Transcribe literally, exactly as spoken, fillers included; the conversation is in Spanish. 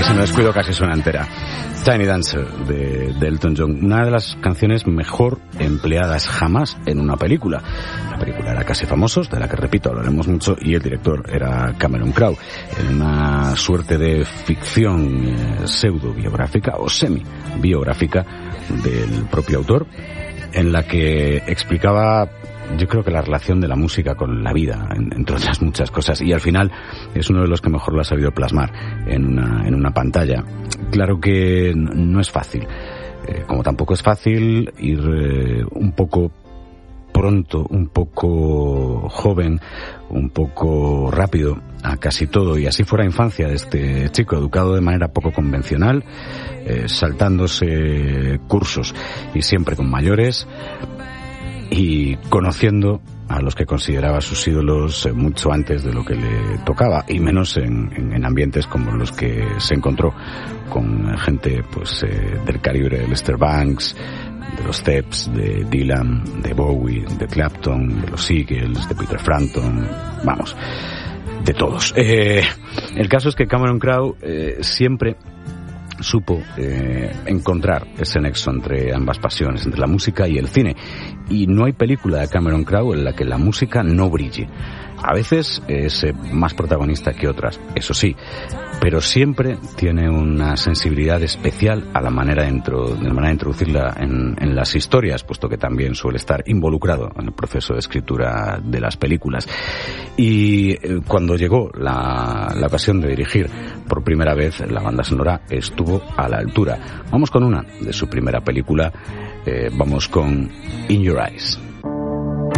ese me descuido casi suena entera. Tiny Dancer de, de Elton John, una de las canciones mejor empleadas jamás en una película. La película era Casi Famosos, de la que, repito, hablaremos mucho, y el director era Cameron Crowe, en una suerte de ficción eh, pseudo-biográfica o semi-biográfica del propio autor, en la que explicaba, yo creo que la relación de la música con la vida, entre otras muchas cosas, y al final es uno de los que mejor lo ha sabido plasmar en una, en una pantalla. Claro que no es fácil, eh, como tampoco es fácil ir eh, un poco pronto, un poco joven, un poco rápido a casi todo, y así fue la infancia de este chico, educado de manera poco convencional, eh, saltándose cursos y siempre con mayores, y conociendo a los que consideraba sus ídolos mucho antes de lo que le tocaba, y menos en, en, en ambientes como los que se encontró, con gente pues eh, del calibre de Lester Bangs, de los Steps, de Dylan, de Bowie, de Clapton, de los Eagles, de Peter Frampton, vamos, de todos. Eh, el caso es que Cameron Crowe eh, siempre supo eh, encontrar ese nexo entre ambas pasiones, entre la música y el cine, y no hay película de Cameron Crowe en la que la música no brille. A veces es eh, más protagonista que otras, eso sí, pero siempre tiene una sensibilidad especial a la manera de, intro, de, la manera de introducirla en, en las historias, puesto que también suele estar involucrado en el proceso de escritura de las películas. Y eh, cuando llegó la, la ocasión de dirigir por primera vez la banda sonora, estuvo a la altura. Vamos con una de su primera película, eh, vamos con In Your Eyes.